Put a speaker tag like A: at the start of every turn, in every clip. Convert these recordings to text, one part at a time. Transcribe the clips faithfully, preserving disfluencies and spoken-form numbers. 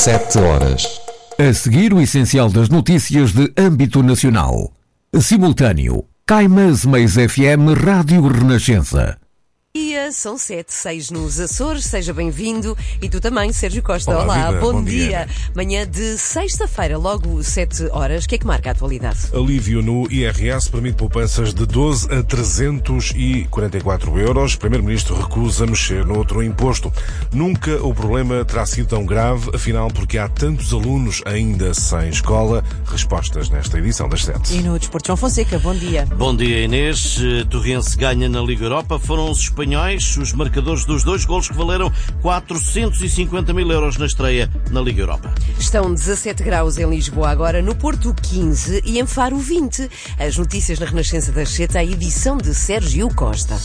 A: sete horas.
B: A seguir, o essencial das notícias de âmbito nacional. Simultâneo. Caimás Meias F M Rádio Renascença.
C: Dia, são sete, seis nos Açores, seja bem-vindo. E tu também, Sérgio Costa.
D: Olá,
C: Olá,
D: vida,
C: bom,
D: bom
C: dia.
D: dia.
C: Manhã de sexta-feira, logo sete horas. O que é que marca a atualidade?
D: Alívio no I R S permite poupanças de doze a trezentos e quarenta e quatro euros. Primeiro-Ministro recusa mexer no outro imposto. Nunca o problema terá sido tão grave, afinal, porque há tantos alunos ainda sem escola. Respostas nesta edição das sete.
C: E no Desporto, João Fonseca, bom dia.
E: Bom dia, Inês. Torrense ganha na Liga Europa. Foram os espanhóis os marcadores dos dois golos que valeram quatrocentos e cinquenta mil euros na estreia na Liga Europa.
C: Estão dezassete graus em Lisboa agora, no Porto quinze e em Faro vinte. As notícias na Renascença das sete, a edição de Sérgio Costa.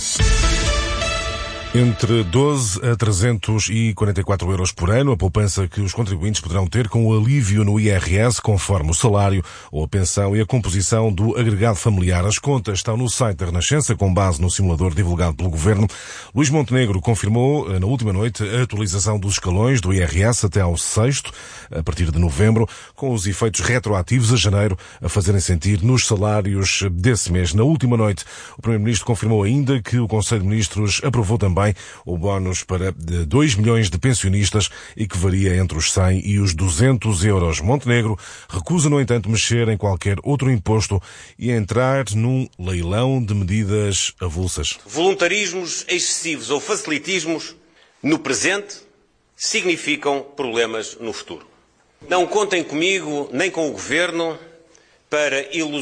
D: Entre doze a trezentos e quarenta e quatro euros por ano, a poupança que os contribuintes poderão ter com o alívio no I R S, conforme o salário ou a pensão e a composição do agregado familiar. As contas estão no site da Renascença, com base no simulador divulgado pelo Governo. Luís Montenegro confirmou na última noite a atualização dos escalões do I R S até ao sexto, a partir de novembro, com os efeitos retroativos a janeiro a fazerem sentir nos salários desse mês. Na última noite, o Primeiro-Ministro confirmou ainda que o Conselho de Ministros aprovou também o bónus para dois milhões de pensionistas e que varia entre os cem e os duzentos euros. Montenegro recusa, no entanto, mexer em qualquer outro imposto e entrar num leilão de medidas avulsas.
F: Voluntarismos excessivos ou facilitismos no presente significam problemas no futuro. Não contem comigo nem com o Governo para ilusões